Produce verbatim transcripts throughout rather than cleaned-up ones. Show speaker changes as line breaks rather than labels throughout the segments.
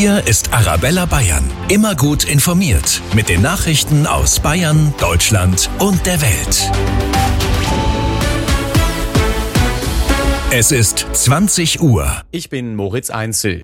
Hier ist Arabella Bayern. Immer gut informiert mit den Nachrichten aus Bayern, Deutschland und der Welt. Es ist zwanzig Uhr.
Ich bin Moritz Einzel.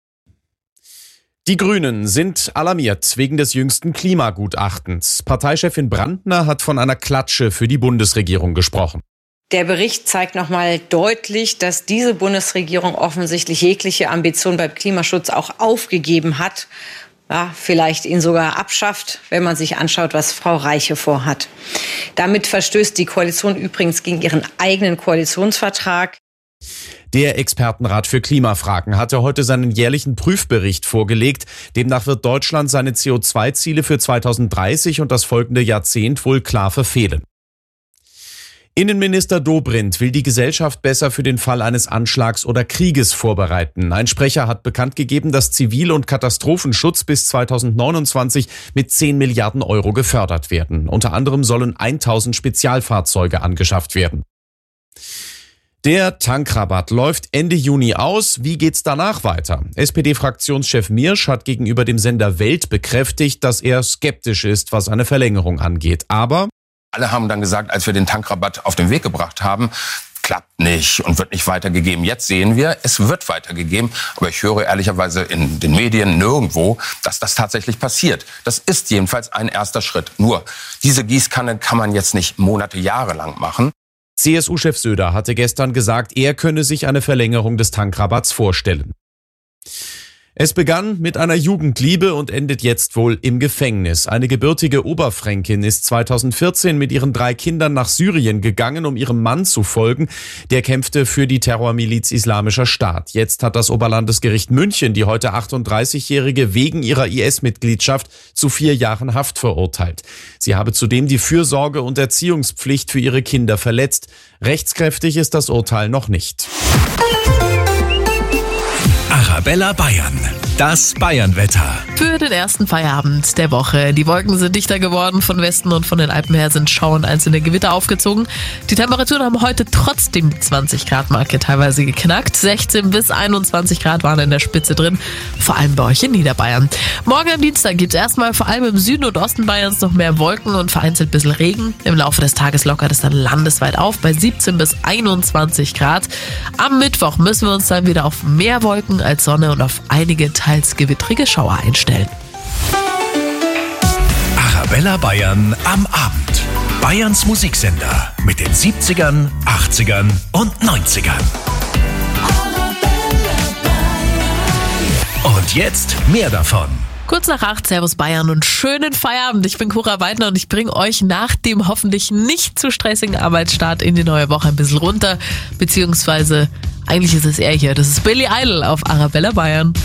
Die Grünen sind alarmiert wegen des jüngsten Klimagutachtens. Parteichefin Brandner hat von einer Klatsche für die Bundesregierung gesprochen.
Der Bericht zeigt nochmal deutlich, dass diese Bundesregierung offensichtlich jegliche Ambition beim Klimaschutz auch aufgegeben hat. Ja, vielleicht ihn sogar abschafft, wenn man sich anschaut, was Frau Reiche vorhat. Damit verstößt die Koalition übrigens gegen ihren eigenen Koalitionsvertrag.
Der Expertenrat für Klimafragen hatte heute seinen jährlichen Prüfbericht vorgelegt. Demnach wird Deutschland seine C O zwei Ziele für zweitausenddreißig und das folgende Jahrzehnt wohl klar verfehlen. Innenminister Dobrindt will die Gesellschaft besser für den Fall eines Anschlags oder Krieges vorbereiten. Ein Sprecher hat bekannt gegeben, dass Zivil- und Katastrophenschutz bis zweitausendneunundzwanzig mit zehn Milliarden Euro gefördert werden. Unter anderem sollen tausend Spezialfahrzeuge angeschafft werden. Der Tankrabatt läuft Ende Juni aus. Wie geht's danach weiter? S P D-Fraktionschef Miersch hat gegenüber dem Sender Welt bekräftigt, dass er skeptisch ist, was eine Verlängerung angeht. Aber
alle haben dann gesagt, als wir den Tankrabatt auf den Weg gebracht haben, klappt nicht und wird nicht weitergegeben. Jetzt sehen wir, es wird weitergegeben. Aber ich höre ehrlicherweise in den Medien nirgendwo, dass das tatsächlich passiert. Das ist jedenfalls ein erster Schritt. Nur, diese Gießkanne kann man jetzt nicht Monate, Jahre lang machen.
C S U-Chef Söder hatte gestern gesagt, er könne sich eine Verlängerung des Tankrabatts vorstellen. Es begann mit einer Jugendliebe und endet jetzt wohl im Gefängnis. Eine gebürtige Oberfränkin ist zweitausendvierzehn mit ihren drei Kindern nach Syrien gegangen, um ihrem Mann zu folgen. Der kämpfte für die Terrormiliz Islamischer Staat. Jetzt hat das Oberlandesgericht München die heute achtunddreißigjährige wegen ihrer I S-Mitgliedschaft zu vier Jahren Haft verurteilt. Sie habe zudem die Fürsorge- und Erziehungspflicht für ihre Kinder verletzt. Rechtskräftig ist das Urteil noch nicht.
Arabella Bayern, das Bayernwetter.
Für den ersten Feierabend der Woche. Die Wolken sind dichter geworden. Von Westen und von den Alpen her sind schauernd einzelne Gewitter aufgezogen. Die Temperaturen haben heute trotzdem die zwanzig Grad Marke teilweise geknackt. sechzehn bis einundzwanzig Grad waren in der Spitze drin. Vor allem bei euch in Niederbayern. Morgen am Dienstag gibt es erstmal vor allem im Süden und Osten Bayerns noch mehr Wolken und vereinzelt ein bisschen Regen. Im Laufe des Tages lockert es dann landesweit auf bei siebzehn bis einundzwanzig Grad. Am Mittwoch müssen wir uns dann wieder auf mehr Wolken als Sonne und auf einige teils gewittrige Schauer einstellen.
Arabella Bayern am Abend. Bayerns Musiksender mit den siebzigern, achtzigern und neunzigern. Und jetzt mehr davon.
Kurz nach acht, Servus Bayern und schönen Feierabend. Ich bin Cora Weidner und ich bringe euch nach dem hoffentlich nicht zu stressigen Arbeitsstart in die neue Woche ein bisschen runter. Beziehungsweise, eigentlich ist es er hier. Das ist Billy Idol auf Arabella Bayern.